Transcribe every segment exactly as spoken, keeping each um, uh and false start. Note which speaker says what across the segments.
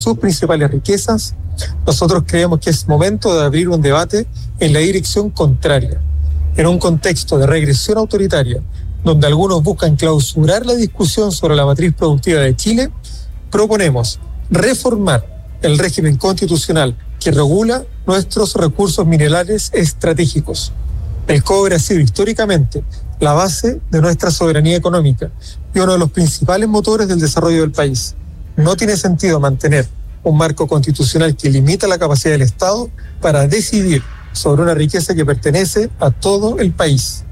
Speaker 1: sus principales riquezas, nosotros creemos que es momento de abrir un debate en la dirección contraria. En un contexto de regresión autoritaria, donde algunos buscan clausurar la discusión sobre la matriz productiva de Chile, proponemos reformar el régimen constitucional que regula nuestros recursos minerales estratégicos. El cobre ha sido históricamente la base de nuestra soberanía económica y uno de los principales motores del desarrollo del país. No tiene sentido mantener un marco constitucional que limita la capacidad del Estado para decidir sobre una riqueza que pertenece a todo el país.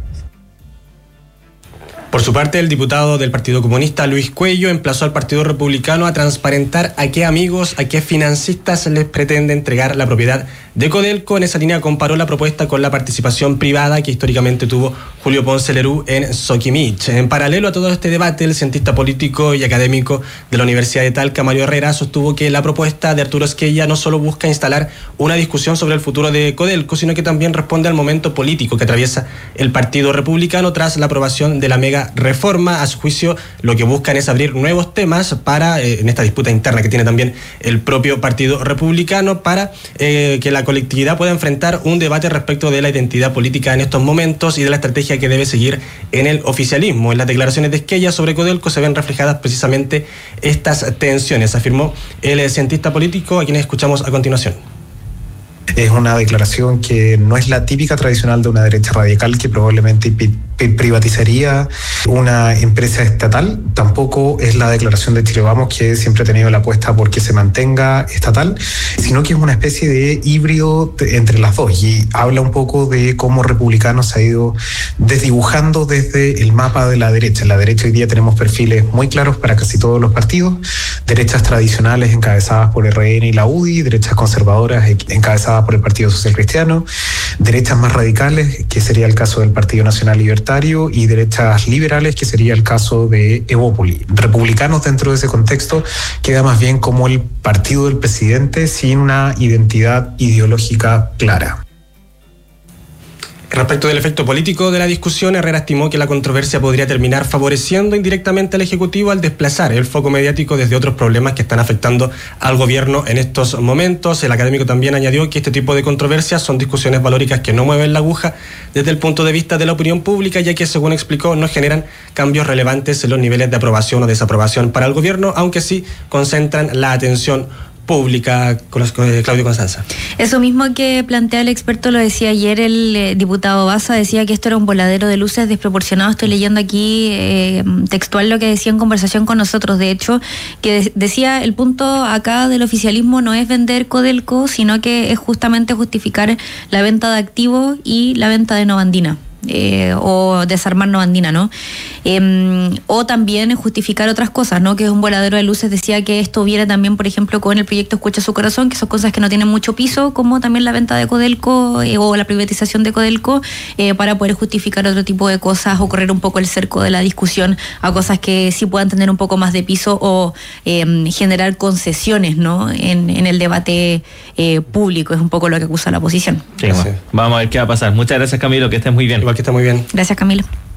Speaker 2: Por su parte, el diputado del Partido Comunista, Luis Cuello, emplazó al Partido Republicano a transparentar a qué amigos, a qué financistas les pretende entregar la propiedad de Codelco. En esa línea comparó la propuesta con la participación privada que históricamente tuvo Julio Ponce Lerú en Soquimich. En paralelo a todo este debate, el cientista político y académico de la Universidad de Talca, Mario Herrera, sostuvo que la propuesta de Arturo Esquella no solo busca instalar una discusión sobre el futuro de Codelco, sino que también responde al momento político que atraviesa el Partido Republicano tras la aprobación de la mega reforma. A su juicio, lo que buscan es abrir nuevos temas para, eh, en esta disputa interna que tiene también el propio Partido Republicano, para eh, que la colectividad pueda enfrentar un debate respecto de la identidad política en estos momentos y de la estrategia que debe seguir en el oficialismo. En las declaraciones de Esquella sobre Codelco se ven reflejadas precisamente estas tensiones, afirmó el cientista político, a quienes escuchamos a continuación.
Speaker 3: Es una declaración que no es la típica tradicional de una derecha radical que probablemente privatizaría una empresa estatal. Tampoco es la declaración de Chile Vamos, que siempre ha tenido la apuesta por que se mantenga estatal, sino que es una especie de híbrido entre las dos, y habla un poco de cómo Republicanos se ha ido desdibujando desde el mapa de la derecha. En la derecha hoy día tenemos perfiles muy claros para casi todos los partidos: derechas tradicionales encabezadas por R N y la U D I, derechas conservadoras encabezadas por el Partido Social Cristiano, derechas más radicales, que sería el caso del Partido Nacional Libertario, y derechas liberales, que sería el caso de Evópoli. Republicanos, dentro de ese contexto, queda más bien como el partido del presidente sin una identidad ideológica clara.
Speaker 2: Respecto del efecto político de la discusión, Herrera estimó que la controversia podría terminar favoreciendo indirectamente al Ejecutivo al desplazar el foco mediático desde otros problemas que están afectando al gobierno en estos momentos. El académico también añadió que este tipo de controversias son discusiones valóricas que no mueven la aguja desde el punto de vista de la opinión pública, ya que, según explicó, no generan cambios relevantes en los niveles de aprobación o desaprobación para el gobierno, aunque sí concentran la atención pública. Con los, eh, Claudio Constanza.
Speaker 4: Eso mismo que plantea el experto lo decía ayer el eh, diputado Baza, decía que esto era un voladero de luces desproporcionado. Estoy leyendo aquí eh, textual lo que decía en conversación con nosotros, de hecho, que de- decía el punto acá del oficialismo no es vender Codelco, sino que es justamente justificar la venta de activos y la venta de Novandina. Eh, o desarmar Novandina, ¿no? Eh, o también justificar otras cosas, ¿no? Que es un voladero de luces. Decía que esto viene también, por ejemplo, con el proyecto Escucha su Corazón, que son cosas que no tienen mucho piso, como también la venta de Codelco eh, o la privatización de Codelco, eh, para poder justificar otro tipo de cosas o correr un poco el cerco de la discusión a cosas que sí puedan tener un poco más de piso o eh, generar concesiones, ¿no? En, en el debate eh, público. Es un poco lo que acusa la oposición.
Speaker 5: Sí, bueno. Vamos a ver qué va a pasar. Muchas gracias, Camilo, que estés muy bien.
Speaker 2: Igual que está muy bien.
Speaker 4: Gracias, Camilo.